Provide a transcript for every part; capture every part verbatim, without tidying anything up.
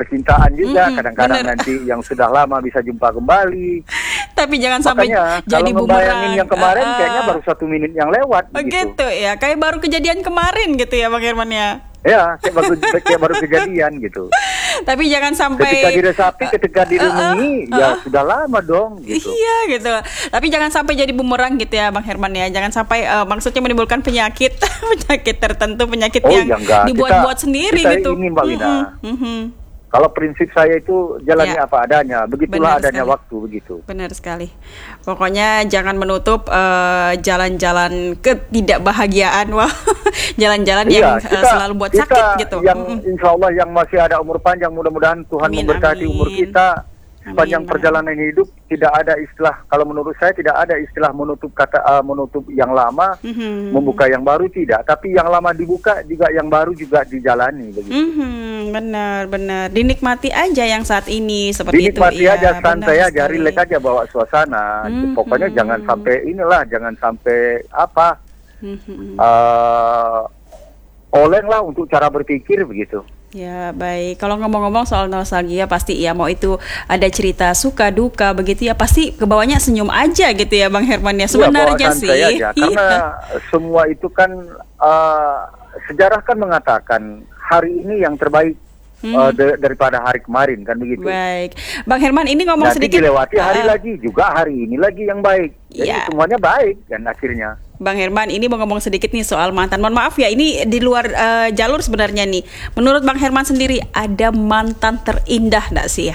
percintaan juga. Mm-mm, Kadang-kadang bener. nanti yang sudah lama bisa jumpa kembali. Tapi jangan sampai Makanya jadi kalau ngebayangin bumerang. yang kemarin Ah, kayaknya ah. baru satu menit yang lewat Oh gitu. gitu ya, kayak baru kejadian kemarin gitu ya Bang Herman ya. Ya, kayak baru, kayak baru kejadian gitu. Tapi jangan sampai Ketika diresapi, ketika direnungi, uh, uh, ya uh. sudah lama dong gitu. Iya gitu. Tapi jangan sampai jadi bumerang gitu ya Bang Herman ya. Jangan sampai uh, maksudnya menimbulkan penyakit penyakit tertentu, penyakit Oh, yang ya enggak. dibuat-buat Kita- sendiri kita gitu. ini, Mbak Wina. Mm-mm, mhm. Kalau prinsip saya itu jalani Ya. apa adanya, begitulah Benar adanya sekali. waktu begitu. Benar sekali. Pokoknya jangan menutup eh, jalan-jalan ketidakbahagiaan, wah, jalan-jalan yang Iya, eh, selalu buat kita sakit gitu. Yang Mm-mm. insya Allah yang masih ada umur panjang, mudah-mudahan Tuhan Amin, memberkati amin. umur kita sepanjang Amin. perjalanan hidup. Tidak ada istilah, kalau menurut saya tidak ada istilah menutup kata uh, menutup yang lama, Mhm. membuka yang baru tidak. Tapi yang lama dibuka juga yang baru juga dijalani begitu. Mhm, benar, benar. Dinikmati aja yang saat ini seperti Dinikmati itu. aja, Iya, santai benar aja, sekali. rileks aja bawa suasana. Mhm. Pokoknya jangan sampai inilah, jangan sampai apa Mhm. uh, oleng lah untuk cara berpikir begitu. Ya baik, kalau ngomong-ngomong soal nostalgia pasti ya mau itu ada cerita suka duka begitu ya pasti kebawanya senyum aja gitu ya Bang Herman ya Iya, sebenarnya bawa sih. santai aja. Karena Iya. semua itu kan uh, sejarah kan mengatakan hari ini yang terbaik Hmm. uh, de- daripada hari kemarin kan begitu. Baik, Bang Herman ini ngomong Nanti sedikit. dilewati hari Ah, lagi juga hari ini lagi yang baik. Jadi Iya. semuanya baik kan akhirnya. Bang Herman ini mau ngomong sedikit nih soal mantan. Mohon maaf ya, ini di luar eh, jalur sebenarnya nih. Menurut Bang Herman sendiri ada mantan terindah nggak sih ya?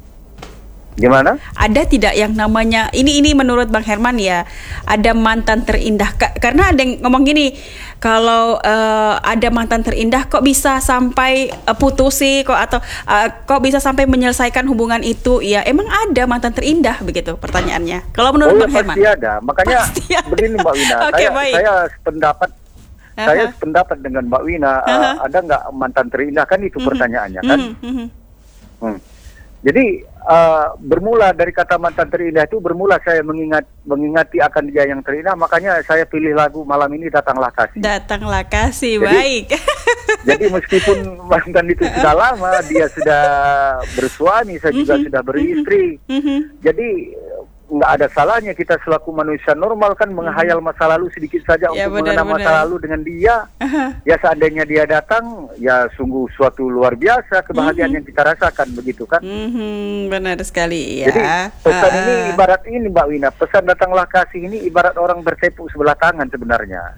Gimana? Ada tidak yang namanya ini ini menurut Bang Herman ya ada mantan terindah Ka- karena ada yang ngomong gini kalau eh, ada mantan terindah kok bisa sampai eh, putus sih kok atau eh, kok bisa sampai menyelesaikan hubungan itu ya emang ada mantan terindah begitu pertanyaannya kalau menurut Oh ya Bang Herman pasti ada. Makanya Pasti ada. begini Mbak Wina, Oke, saya baik. saya sependapat saya Aha. sependapat dengan Mbak Wina. uh, Aha. ada nggak mantan terindah kan itu Mhm. pertanyaannya kan? Mhm, mhm. Hmm. Jadi uh, bermula dari kata mantan terindah itu bermula saya mengingat mengingati akan dia yang terindah, makanya saya pilih lagu malam ini Datanglah Kasih. Datanglah kasih. Jadi- Baik. Jadi meskipun mantan itu sudah lama, dia sudah bersuami, saya juga Mhm, sudah beristri. Mhm. Jadi nggak ada salahnya kita selaku manusia normal kan menghayal masa lalu sedikit saja Ya, untuk benar, mengenang masa benar. lalu dengan dia. Aha. Ya seandainya dia datang, ya sungguh suatu luar biasa kebahagiaan Mhm. yang kita rasakan begitu kan. Mhm, benar sekali ya. Jadi pesan Ah, ini ah. ibarat ini Mbak Wina, pesan datanglah kasih ini ibarat orang bertepuk sebelah tangan sebenarnya.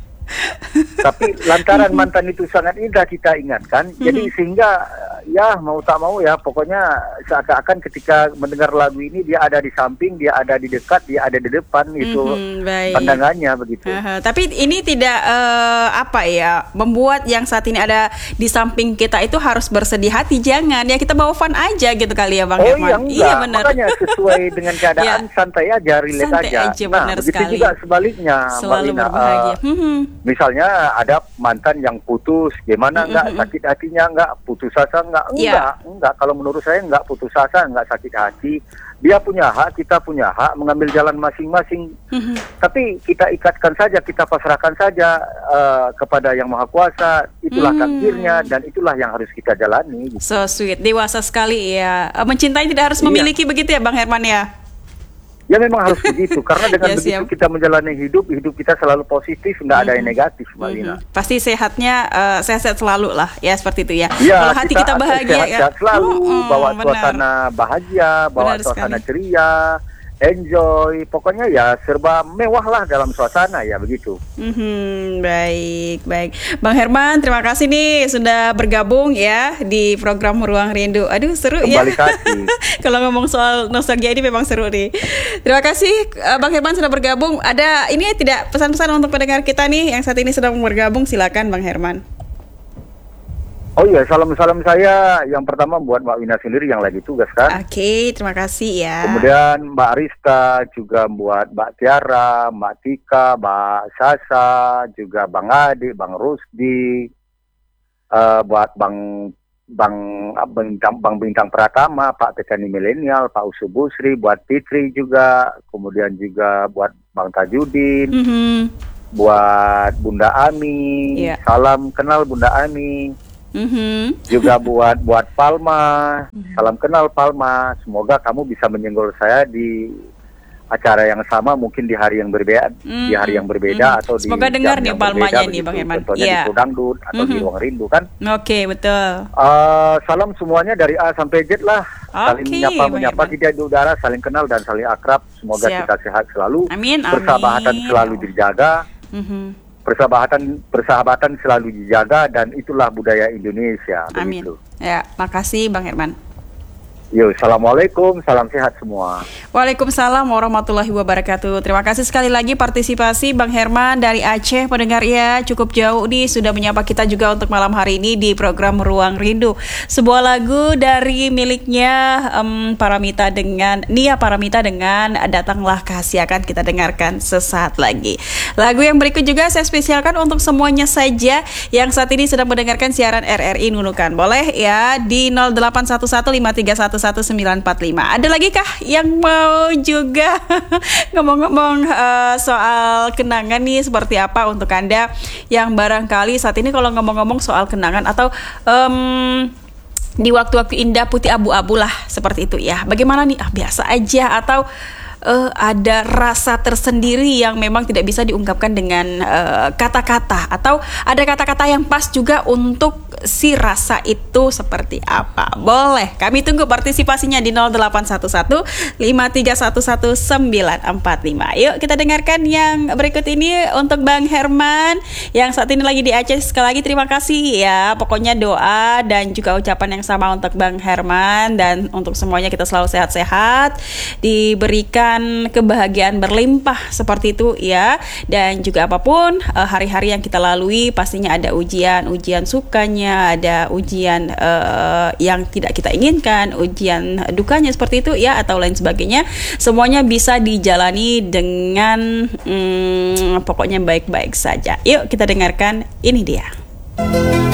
Tapi lantaran mantan itu sangat indah kita ingatkan, jadi sehingga ya mau tak mau ya pokoknya seakan-akan ketika mendengar lagu ini dia ada di samping, dia ada di dekat, dia ada di depan itu Mhm, baik. pandangannya begitu. Aha, tapi ini tidak eh, apa ya membuat yang saat ini ada di samping kita itu harus bersedih hati, jangan ya kita bawa fun aja gitu kali ya Bang Oh Herman. iya enggak, Iya benar. makanya sesuai dengan keadaan santai aja, relax Santai aja. aja, Nah, benar begitu sekali. juga sebaliknya Mbak Selalu Wina. berbahagia. Eh, Mhm. Misalnya ada mantan yang putus, gimana enggak sakit hatinya enggak, putus asa enggak, Iya. enggak, enggak. Kalau menurut saya enggak putus asa, enggak sakit hati. Dia punya hak, kita punya hak mengambil jalan masing-masing. Mhm. Tapi kita ikatkan saja, kita pasrahkan saja eh, kepada Yang Maha Kuasa. Itulah Hmm. takdirnya dan itulah yang harus kita jalani. gitu. So sweet, dewasa sekali ya. Eh, Mencintai tidak harus Iya. memiliki begitu ya Bang Herman ya. Ya memang harus begitu, karena dengan Ya, begitu siap. kita menjalani hidup, hidup kita selalu positif, enggak ada yang negatif, Mbak Lina. Mhm. Pasti sehatnya eh, sehat-sehat selalu lah ya seperti itu ya. Ya, Kalau hati kita, bahagia ya. sehat-sehat selalu, Mm-mm, bawa benar. suasana bahagia, bawa Benar suasana sekali. ceria, enjoy, pokoknya ya serba mewah lah dalam suasana ya begitu. Mhm, baik, baik. Bang Herman, terima kasih nih sudah bergabung ya di program Ruang Rindu. Aduh, seru Kembali ya. kasih. Kalau ngomong soal nostalgia ini memang seru nih. Terima kasih eh, Bang Herman sudah bergabung. Ada ini tidak pesan-pesan untuk pendengar kita nih yang saat ini sedang bergabung, silakan Bang Herman. Oh iya, salam-salam saya yang pertama buat Mbak Wina sendiri yang lagi tugas kan. Oke, terima kasih ya. Kemudian Mbak Arista, juga buat Mbak Tiara, Mbak Tika, Mbak Sasa, juga Bang Adi, Bang Rusdi, eh, buat Bang Bang Bintang, Bang Bintang Pratama, Pak Petani Milenial, Pak Usu Busri, buat Fitri juga, kemudian juga buat Bang Tajudin, Mhm. buat Bunda Ami, Iya. salam kenal Bunda Ami. Mhm. Juga buat buat Palma, salam kenal Palma. Semoga kamu bisa menyenggol saya di acara yang sama, mungkin di hari yang berbeda, di hari yang berbeda Mhm. atau di Semoga dengar jam nih yang Palmanya berbeda nih, Bang begitu. Herman. Contohnya Iya. di Kodangdut atau di Mhm. Ruang Rindu kan. Oke, betul. Eh, salam semuanya dari A sampai Z lah. Saling Oke, menyapa Bang menyapa Herman. kita di udara, saling kenal dan saling akrab. Semoga Siap. kita sehat selalu. Amin, Persahabatan amin. selalu dijaga. Mhm. Persahabatan persahabatan selalu dijaga dan itulah budaya Indonesia. Amin. Begitu. Ya, makasih Bang Herman. Yo, assalamualaikum, salam sehat semua. Waalaikumsalam warahmatullahi wabarakatuh. Terima kasih sekali lagi partisipasi Bang Herman dari Aceh, pendengar ya. Cukup jauh nih sudah menyapa kita juga untuk malam hari ini di program Ruang Rindu. Sebuah lagu dari miliknya um, Paramita dengan Nia Paramita dengan Datanglah Kasih akan kita dengarkan sesaat lagi. Lagu yang berikut juga saya spesialkan untuk semuanya saja yang saat ini sedang mendengarkan siaran R R I Nunukan. Boleh ya di nol delapan satu satu lima tiga satu satu sembilan empat lima. Ada lagi kah yang mau juga ngomong-ngomong uh, soal kenangan nih, seperti apa untuk Anda yang barangkali saat ini kalau ngomong-ngomong soal kenangan atau um, di waktu-waktu indah putih abu-abu lah seperti itu ya. Bagaimana nih? Ah, biasa aja atau Uh, ada rasa tersendiri yang memang tidak bisa diungkapkan dengan uh, kata-kata, atau ada kata-kata yang pas juga untuk si rasa itu seperti apa. Boleh, kami tunggu partisipasinya di nol delapan satu satu lima tiga satu satu sembilan empat lima. Yuk kita dengarkan yang berikut ini untuk Bang Herman yang saat ini lagi di Aceh. Sekali lagi terima kasih ya, pokoknya doa dan juga ucapan yang sama untuk Bang Herman, dan untuk semuanya kita selalu sehat-sehat, diberikan kebahagiaan berlimpah seperti itu ya. Dan juga apapun uh, hari-hari yang kita lalui pastinya ada ujian, ujian sukanya, ada ujian uh, yang tidak kita inginkan, ujian dukanya seperti itu ya, atau lain sebagainya. Semuanya bisa dijalani dengan hmm, pokoknya baik-baik saja. Yuk kita dengarkan, ini dia.